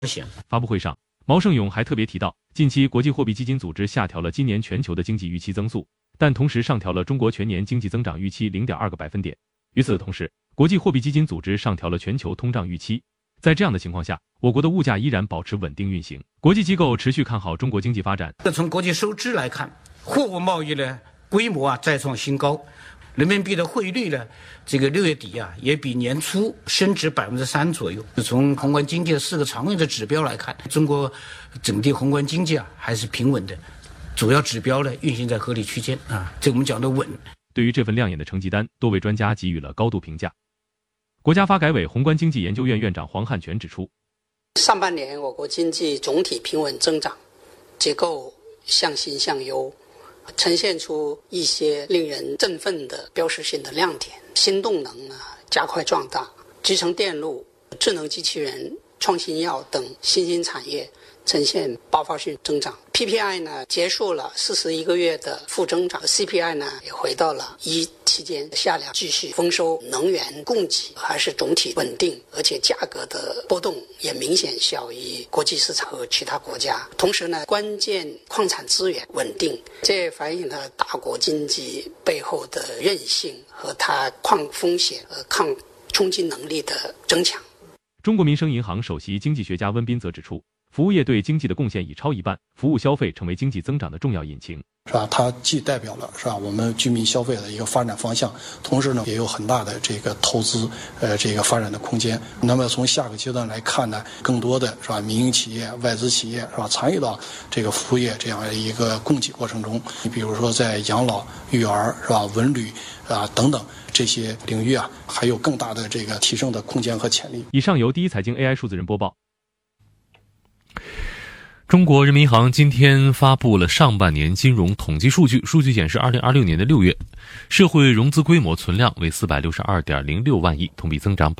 发布会上，毛盛勇还特别提到，近期国际货币基金组织下调了今年全球的经济预期增速，但同时上调了中国全年经济增长预期 0.2 个百分点。与此同时，国际货币基金组织上调了全球通胀预期。在这样的情况下，我国的物价依然保持稳定运行。国际机构持续看好中国经济发展。 从国际收支来看，货物贸易呢规模再创新高。人民币的汇率呢，这个6月底也比年初升值3%左右。从宏观经济的4个长远的指标来看，中国整体宏观经济还是平稳的，主要指标呢运行在合理区间这我们讲的稳。 对于这份亮眼的成绩单，多位专家给予了高度评价。国家发改委宏观经济研究院院长黄汉全指出， 上半年我国经济总体平稳增长，结构向新向优，呈现出一些令人振奋的标识性的亮点。新动能加快壮大，集成电路、智能机器人、创新药等新兴产业呈现爆发性增长。 PPI 呢结束了41个月的负增长， CPI 呢也回到了1期间下量，继续丰收。能源供给还是总体稳定，而且价格的波动也明显小于国际市场和其他国家。同时呢，关键矿产资源稳定，这也反映了大国经济背后的韧性和它抗风险和抗冲击能力的增强。 中国民生银行首席经济学家温彬则指出，服务业对经济的贡献已超一半，服务消费成为经济增长的重要引擎， 是吧？它既代表了我们居民消费的一个发展方向，同时呢也有很大的这个投资这个发展的空间。那么从下个阶段来看呢，更多的民营企业、外资企业参与到这个服务业这样一个供给过程中。你比如说在养老、育儿文旅等等这些领域还有更大的这个提升的空间和潜力。 以上由第一财经 AI 数字人播报。 中国人民银行今天发布了上半年金融统计数据，数据显示2026年的6月，社会融资规模存量为 462.06 万亿，同比增长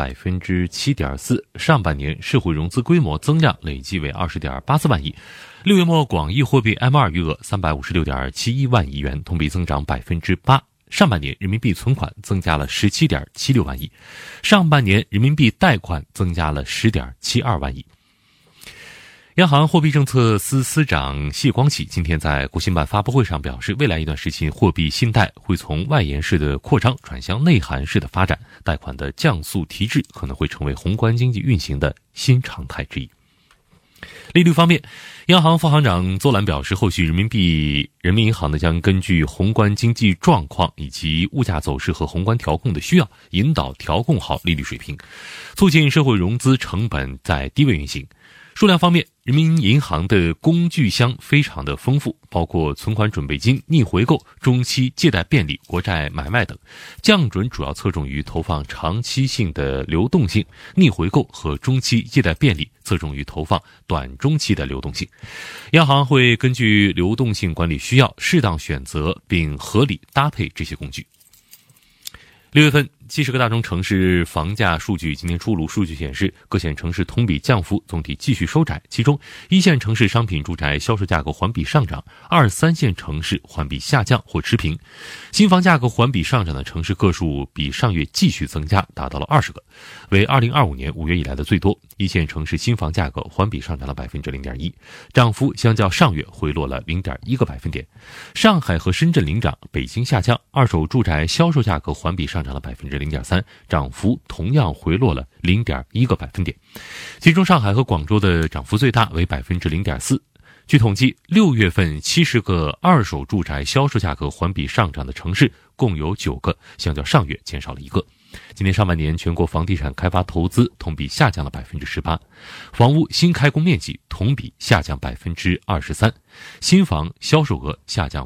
7.4%。上半年社会融资规模增量累计为 20.84 万亿。6月末广义货币 M2 余额 356.71 万亿元，同比增长 8%。上半年人民币存款增加了 17.76 万亿，上半年人民币贷款增加了 10.72 万亿。央行货币政策司司长谢光启今天在国新办发布会上表示，未来一段时期货币信贷会从外延式的扩张转向内涵式的发展，贷款的降速提质可能会成为宏观经济运行的新常态之一。利率方面，央行副行长邹兰表示，后续人民银行将根据宏观经济状况以及物价走势和宏观调控的需要，引导调控好利率水平，促进社会融资成本在低位运行。数量方面，人民银行的工具箱非常的丰富，包括存款准备金、逆回购、中期借贷便利、国债买卖等。降准主要侧重于投放长期性的流动性，逆回购和中期借贷便利侧重于投放短中期的流动性。央行会根据流动性管理需要，适当选择并合理搭配这些工具。6月份70个大中城市房价数据今天出炉，数据显示各线城市同比降幅总体继续收窄，其中1线城市商品住宅销售价格环比上涨，2、3线城市环比下降或持平。新房价格环比上涨的城市个数比上月继续增加，达到了20个，为2025年5月以来的最多。1线城市新房价格环比上涨了 0.1%， 涨幅相较上月回落了 0.1个百分点。上海和深圳领涨，北京下降。二手住宅销售价格环比上涨了 0.3%， 涨幅同样回落了 0.1个百分点。其中上海和广州的涨幅最大，为 0.4%。据统计，6月份70个二手住宅销售价格环比上涨的城市共有9个，相较上月减少了1个。今年上半年全国房地产开发投资同比下降了 18%， 房屋新开工面积同比下降 23%， 新房销售额下降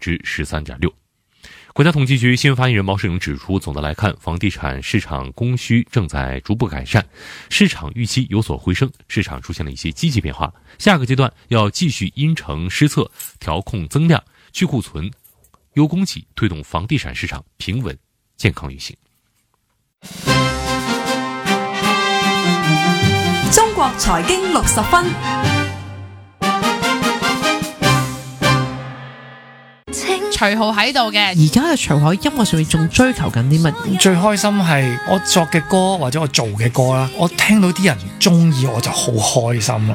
13.6%。国家统计局新闻发言人毛盛勇指出，总的来看，房地产市场供需正在逐步改善，市场预期有所回升，市场出现了一些积极变化。下个阶段要继续因城施策，调控增量，去库存，优供给，推动房地产市场平稳健康运行。 中國財經60分。 徐浩喺度嘅， 而家嘅徐浩音樂上面仲追求緊啲乜嘢？ 最開心係我作嘅歌或者我做嘅歌啦，我聽到啲人中意我就好開心啦。